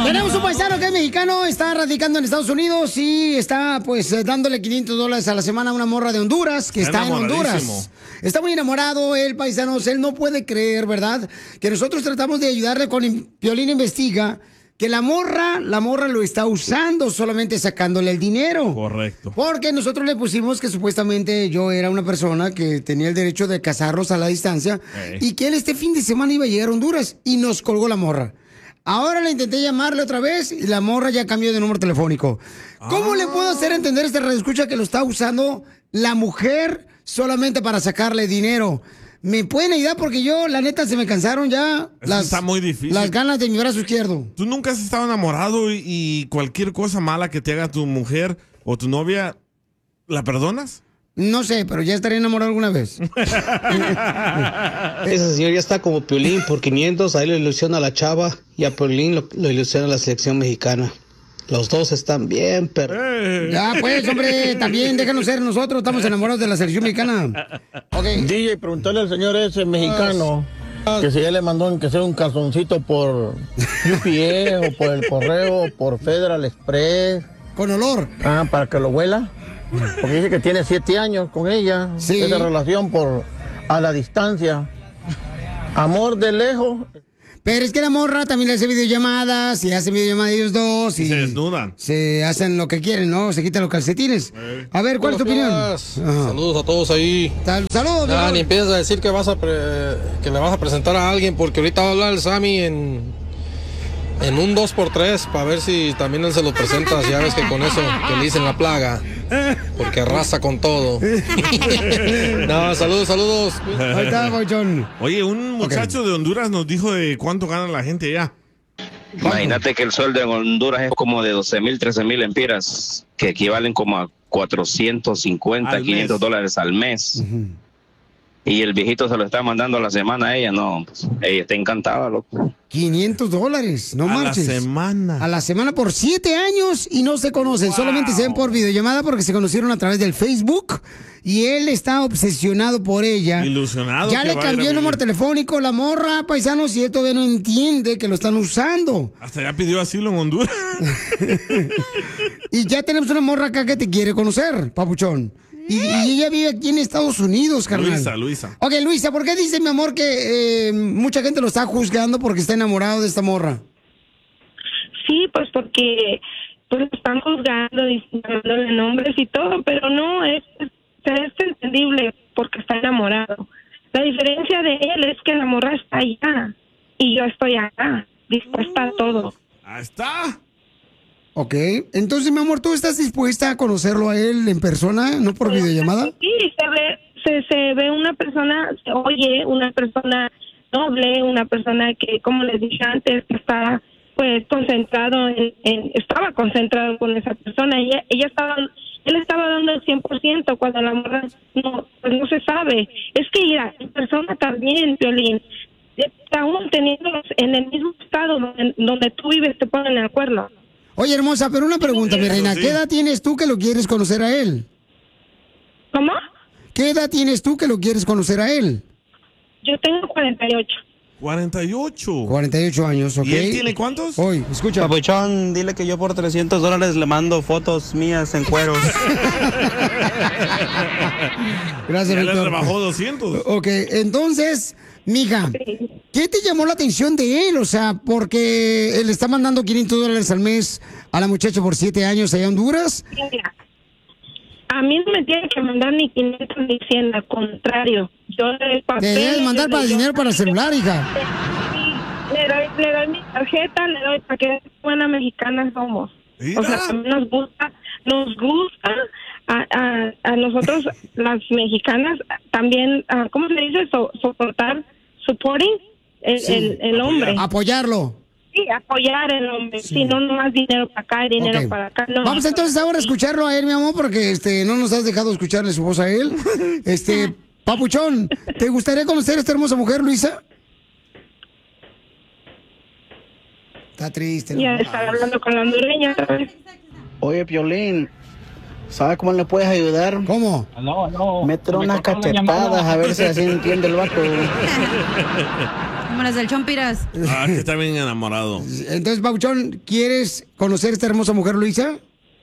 Tenemos un paisano que es mexicano, está radicando en Estados Unidos y está pues dándole $500 a la semana a una morra de Honduras que está en Honduras. Está muy enamorado el paisano, él no puede creer, ¿verdad? Que nosotros tratamos de ayudarle con Piolín Investiga, que la morra lo está usando, solamente sacándole el dinero. Correcto. Porque nosotros le pusimos que supuestamente yo era una persona que tenía el derecho de casarlos a la distancia y que él este fin de semana iba a llegar a Honduras y nos colgó la morra. Ahora le intenté llamarle otra vez y la morra ya cambió de número telefónico. ¿Cómo le puedo hacer entender a este radioescucha que lo está usando la mujer solamente para sacarle dinero? ¿Me pueden ayudar? Porque yo, la neta, se me cansaron ya está muy difícil. Las ganas de mi brazo izquierdo. ¿Tú nunca has estado enamorado y cualquier cosa mala que te haga tu mujer o tu novia, la perdonas? No sé, pero ya estaré enamorado alguna vez. Ese señor ya está como Piolín por 500, ahí lo ilusiona a la chava y a Piolín lo ilusiona la selección mexicana. Los dos están bien, pero... Ya, pues, hombre, también déjanos ser nosotros, estamos enamorados de la selección mexicana. Okay. DJ, preguntarle al señor ese mexicano que si ya le mandó que sea un calzoncito por UPS o por el correo, o por Federal Express. Con olor. Para que lo huela. Porque dice que tiene 7 años con ella. Sí. Esa relación a la distancia. Amor de lejos. Pero es que la morra también le hace videollamadas y hacen videollamadas ellos dos. Y se desnudan. Se hacen lo que quieren, ¿no? Se quitan los calcetines. A ver, ¿cuál es tu opinión? Saludos a todos ahí. Saludos. Ni empiezas a decir que que le vas a presentar a alguien porque ahorita va a hablar el Sammy en un 2x3 para ver si también él se lo presenta. Ya ves que con eso que le dicen la plaga. Porque arrasa con todo. No, saludos. Ahí está, Bochón. Oye, un muchacho de Honduras nos dijo de cuánto gana la gente allá. Imagínate que el sueldo en Honduras es como de 12,000, 13,000 lempiras, que equivalen como a 450, $500 al mes. Y el viejito se lo está mandando a la semana a ella, no, pues, ella está encantada, loco. $500, no marches. A la semana. A la semana por 7 años y no se conocen, solamente se ven por videollamada porque se conocieron a través del Facebook y él está obsesionado por ella. Ilusionado. Ya le cambió el número telefónico, la morra, paisanos, y él todavía no entiende que lo están usando. Hasta ya pidió asilo en Honduras. Y ya tenemos una morra acá que te quiere conocer, papuchón. Y ella vive aquí en Estados Unidos, carnal. Luisa. Ok, Luisa, ¿por qué dice, mi amor, que mucha gente lo está juzgando porque está enamorado de esta morra? Sí, pues porque pues lo están juzgando, dándole nombres y todo, pero no, es entendible porque está enamorado. La diferencia de él es que la morra está allá y yo estoy acá, dispuesta a todo. Ahí está. Ok, entonces, mi amor, ¿tú estás dispuesta a conocerlo a él en persona, no por videollamada? Sí, se ve una persona, se oye una persona noble, una persona que, como les dije antes, que está pues estaba concentrado con esa persona. Él estaba dando el 100% cuando la morra no se sabe. Es que mira, en persona también, Piolín, aún teniéndolos en el mismo estado donde tú vives, te ponen de acuerdo. Oye, hermosa, pero una pregunta, mi reina. ¿Qué edad tienes tú que lo quieres conocer a él? ¿Cómo? ¿Qué edad tienes tú que lo quieres conocer a él? Yo tengo 48. 48 años, ¿ok? ¿Y él tiene cuántos? Hoy, escucha. Papuchón, dile que yo por $300 le mando fotos mías en cueros. Gracias, ya Víctor. le rebajó 200. Ok, entonces, mija, ¿qué te llamó la atención de él? O sea, porque él está mandando $500 al mes a la muchacha por 7 años allá en Honduras. Mira, a mí no me tiene que mandar ni 500 ni 100, al contrario. Yo le doy papel. Debes mandar para dinero para el celular, hija. Le doy mi tarjeta, le doy para que buena mexicana somos. Mira. O sea, también nos gusta a nosotros las mexicanas también, ¿cómo se dice? Supporting el hombre. Apoyarlo. Sí, apoyar el hombre. Sí, no más dinero para acá y dinero para acá. No. Vamos entonces ahora a escucharlo a él, mi amor, porque no nos has dejado escucharle su voz a él. Papuchón, ¿te gustaría conocer a esta hermosa mujer, Luisa? Está triste, ¿no? Ya está hablando con la hondureña otra vez. Oye, Piolín, ¿sabes cómo le puedes ayudar? ¿Cómo? No. Métele unas cachetadas a ver si así entiende el vato. Como las del Chompiras. Que está bien enamorado. Entonces, Pauchón, ¿quieres conocer a esta hermosa mujer, Luisa?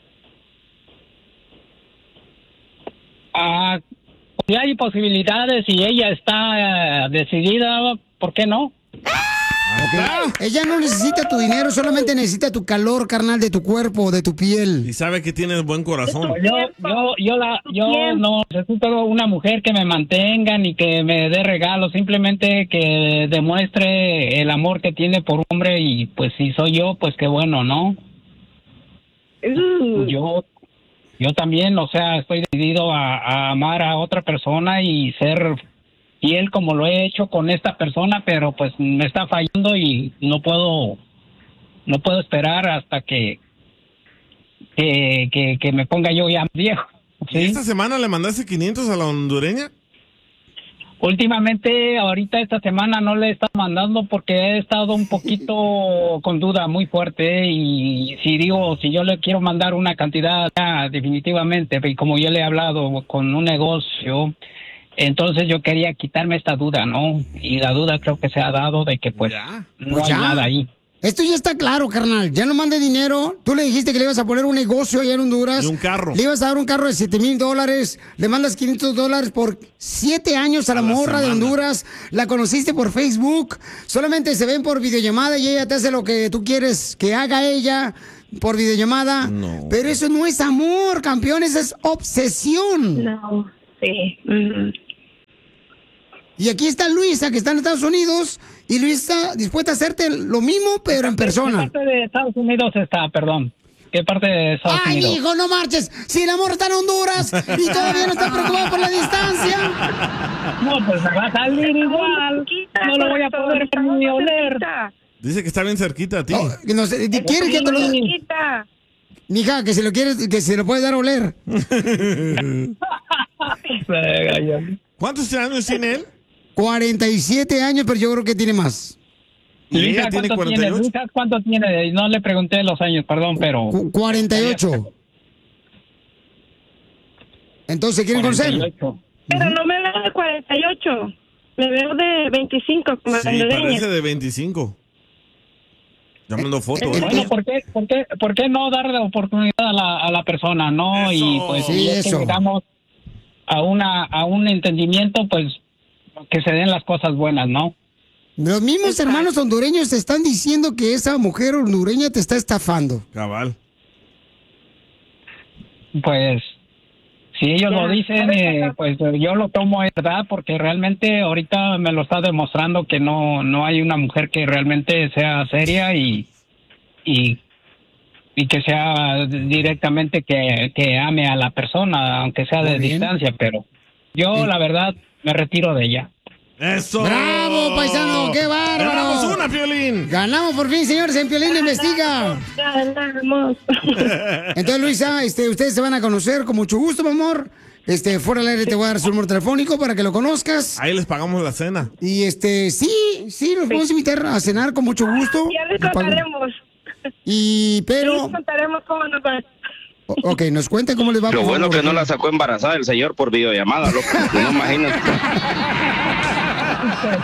Si hay posibilidades y ella está decidida, ¿por qué no? Ella no necesita tu dinero, solamente necesita tu calor, carnal, de tu cuerpo, de tu piel. Y sabe que tienes buen corazón. Yo no necesito una mujer que me mantenga ni que me dé regalos, simplemente que demuestre el amor que tiene por un hombre y pues si soy yo, pues qué bueno, ¿no? Yo también, o sea, estoy decidido a amar a otra persona y ser fiel como lo he hecho con esta persona, pero pues me está fallando y no puedo esperar hasta que me ponga yo ya viejo. ¿Sí? ¿Y esta semana le mandaste 500 a la hondureña? Últimamente, ahorita esta semana no le he estado mandando porque he estado un poquito con duda muy fuerte y si yo le quiero mandar una cantidad definitivamente, y como yo le he hablado con un negocio, entonces yo quería quitarme esta duda, ¿no? Y la duda creo que se ha dado de que pues no hay nada ahí. Esto ya está claro, carnal. Ya no mande dinero. Tú le dijiste que le ibas a poner un negocio allá en Honduras. Y un carro. Le ibas a dar un carro de $7,000. Le mandas $500 por 7 años a la morra de Honduras. La conociste por Facebook. Solamente se ven por videollamada y ella te hace lo que tú quieres que haga ella por videollamada. No. Pero eso no es amor, campeón. Eso es obsesión. No, sí. Y aquí está Luisa, que está en Estados Unidos, y Luisa está dispuesta a hacerte lo mismo, pero en persona. ¿Qué parte de Estados Unidos está, perdón? ¿Qué parte de Estados Unidos? Ay, hijo, no marches. Si el amor está en Honduras y todavía no está preocupado por la distancia. No, pues me va a salir igual. No lo voy a poder ni oler. Dice que está bien cerquita a ti. No sé, ¿quieres que te lo Mija, que se lo quieres, que se lo puede dar a oler. ¿Cuántos años tiene él? 47 años, pero yo creo que tiene más. ¿Y ella tiene 48? Luisa, ¿cuánto tiene? No le pregunté los años, perdón, pero... 48. Entonces, ¿quieren conocer? Pero no me veo de 48. Me veo de 25. Como Sí, parece de 25. Ya mandó fotos. Bueno, ¿por qué no darle oportunidad a la persona, no? Eso. Y pues Sí, si eso. llegamos a un entendimiento, pues que se den las cosas buenas, ¿no? Los mismos hermanos hondureños te están diciendo que esa mujer hondureña te está estafando. Cabal. Pues si ellos lo dicen, pues yo lo tomo en verdad porque realmente ahorita me lo está demostrando que no hay una mujer que realmente sea seria y que sea directamente que ame a la persona, aunque sea de distancia, pero yo la verdad me retiro de ella. ¡Eso! ¡Bravo, paisano! ¡Qué bárbaro! ¡Ganamos una, Piolín! ¡Ganamos por fin, señores! En Piolín Investiga. Ganamos. Entonces, Luisa, ustedes se van a conocer con mucho gusto, mi amor. Fuera del aire te voy a dar su número telefónico para que lo conozcas. Ahí les pagamos la cena. Y sí, los vamos a invitar a cenar con mucho gusto. Ya les contaremos. Pero... Ya les contaremos cómo nos va. Ok, nos cuenta cómo les va. Lo bueno que no la sacó embarazada el señor por videollamada, loco. No imagínate.